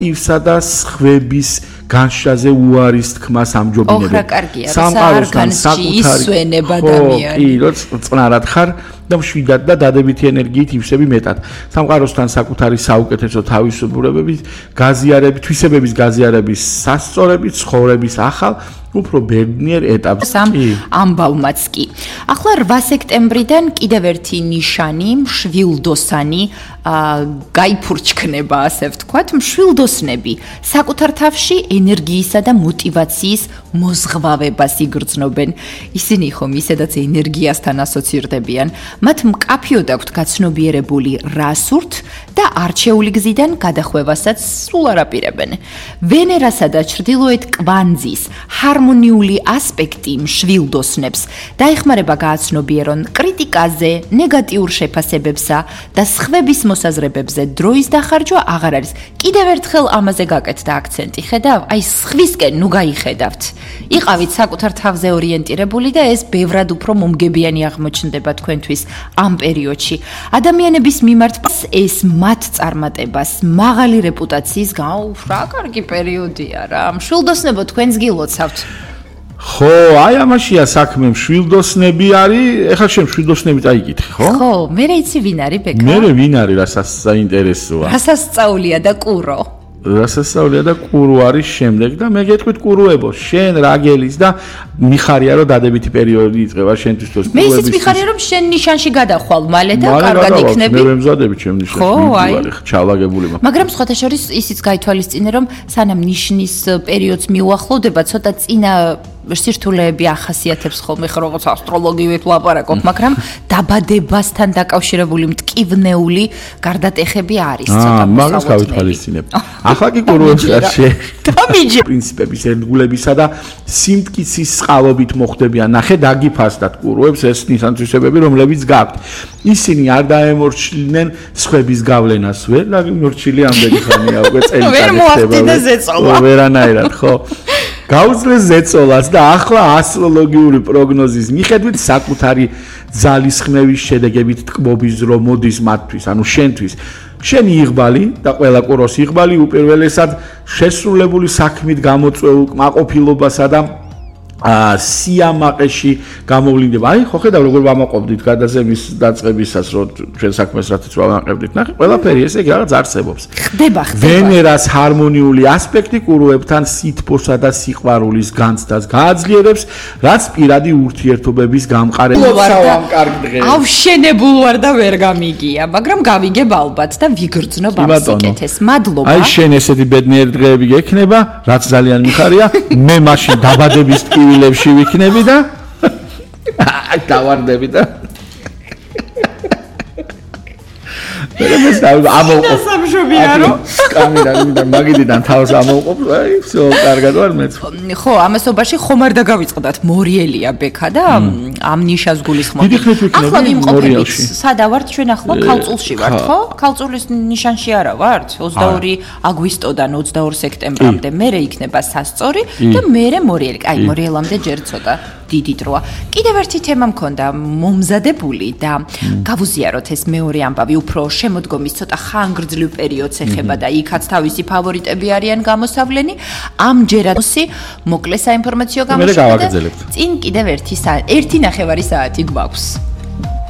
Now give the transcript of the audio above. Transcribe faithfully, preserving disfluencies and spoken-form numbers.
ივსა და სხვების განშაზე უარის თქმას ამჯობინებენ. ოხრა კარგია, სამყაროსთან ისვენება ადამიანი. კი, როცა წნარად ხარ და მშვიდად და დადებითი ენერგიით ივსები მეტად. სამყაროსთან საკუთარი საუკეთესო თავისებურებებით, გაზიარებით, თვისებების გაზიარების სასწორებით, ცხოვრების ახალ უფრო ბედნიერ ეტაპს. ამ ამბავმაც კი. ახლა რვა სექტემბრიდან კიდევ ერთი ნიშანი, მშვილდოსანი, გაიფურჩქნება, ასე ვთქვათ, მშვილდოსნები საკუთარ თავში ენერგიისა და მოტივაციის მოზღვავებას იგრძნობენ. ისინი ხომ ისედაც ენერგიასთან ასოცირდებიან. მათ მკაფიოდ აქვთ გაცნობიერებული რა სურთ და არჩეული გზიდან გადახვევასაც სულ არ აპირებენ. ვენერასა და ჩრდილოეთ კვანძის ჰარმონიული ასპექტი მშვილდოსნებს დაეხმარება გააცნობიერონ კრიტიკაზე, ნეგატიურ შეფასებებსა და სხვების მოსაზრებებზე დროის დახარჯვა აღარ არის. კიდევ ერთხელ ამაზე გაკეთდა აქცენტი. ხედავ, აი სხვისკენ ნუ გაიხედავთ. იყავით საკუთარ თავზე ორიენტირებული და ეს ბევრად უფრო მომგებიანი აღმოჩნდება თქვენთვის ამ პერიოდში. ადამიანების მიმართ ეს მათ წარმატებას, მაღალი რეპუტაციის გამო რა კარგი პერიოდია რა. მშვილდოსნებო თქვენს გილოცავთ. ხო, აი ამაშია საქმე, მშვილდოსნები არის. ეხლა შენ მშვილდოსნები წაიკითხე, ხო? ხო, მე რეიცი ვინ არის ბეკა? მე ვინ არის, რასაც საინტერესოა. რასაც სწავლია და კურო. რასაც სწავლია და კურო არის შემდეგ და მე გეტყვით კუროებო, შენ რა გელის და მიხარია რომ დადებითი პერიოდი იწყება შენთვის თოს კუროების. მე ისიც მიხარია რომ შენ ნიშანში გადახვალ მალე და კარგად იქნები. მე ვემზადები ჩემ ნიშანში. ხო, აი. ჩალაგებული მაგ. მაგრამ სხვათა შორის ისიც გაითვალისწინე რომ სანამ ნიშნის პერიოდს მიუახლოვდება, ცოტა წინა სირთულეები ახასიათებს ხოლმე ხო როგორც ასტროლოგიით ლაპარაკობ, მაგრამ დაბადებასთან დაკავშირებული მტკივნეული გარდატეხები არის ცოტა. აა, მაგას გავითვალისწინებ. ახლა კი კუროებს რაში. დამიჯე. პრინციპების ერთგულებისა და სიმტკიცის წყალობით მოხდებიან. ნახე დაგიფასდათ კუროებს ეს ნისანთვისებები, რომლებიც გაქვთ. ისინი არ დაემორჩილინენ სხვების გავლენას, ვერ დამორჩილი ამდენი ხანია უკვე წელიწადი. ვერ მოახდინე ზეწოლა. ვერანაირად, ხო. გაუძლეს ზეწოლას და ახლა ასტროლოგიური პროგნოზის მიხედვით საკუთარი ძალისხმევის შედეგებით ტკბობის დრო მოდის მათთვის, ანუ შენთვის. შენი იღბალი და ყველა კუროს იღბალი უპირველესად შესრულებული საქმით გამოწვეულ კმაყოფილობასა და აა სიამაყეში გამოვლინდება. აი, ხო ხედავ როგორ ვამაყობდით გადაზემის დაწყებისას, რომ ჩვენ საქმეს რათიც ვამაყებდით. ნახე, ყველაფერი ესე რაღაც არსებობს. ხდება, ხდება. ვენერას ჰარმონიული ასპექტი კუროებთან სითბოსა და სიყვარულის განცდას გააძლიერებს, რაც პირადი ურთიერთობების გამყარებას ამ კარგ დღეს. ავშენებულ ვარ და ვერ გამიგია, მაგრამ გავიგებ ალბათ და ვიგრძნობ ამ სიკეთეს. მადლობა. აი, შენ ესეთი ბედნიერი დღეები გექნება, რაც ძალიან მიხარია. მე მაშინ დაბადების ტკივილებში ვიქნები და დავარდები და ეს ამოვყო სამშობია რომ კამერიდან და მაგიდიდან თავს ამოვყო აი всё კარგად ვარ მეც ხო ამასობაში ხომ არ დაგავიწყდათ მორიელია ბექა და ამ ნიშას გულისხმობ ახლა ვიმყოფებით სადა ვართ ჩვენ ახლა ქალწულში ვართ ხო ქალწულის ნიშანში არა ვართ ოცდაორი აგვისტოდან ოცდაორი სექტემბრამდე მერე იქნება სასწორი და მერე მორიელი აი მორიელამდე ჯერ ცოტა დიდი დროა. კიდევ ერთი თემა მქონდა მომზადებული და გავუზიაროთ ეს მეორე ამბავი უფრო შემოდგომის ცოტა ხანგრძლივ პერიოდს ეხება და იქაც თავისი ფავორიტები არიან გამოსავლენი. ამჯერადოსი მოკლე საინფორმაციო გამოშვება. წინ კიდევ ერთი საათი, ერთი ნახევარი საათი გვაქვს.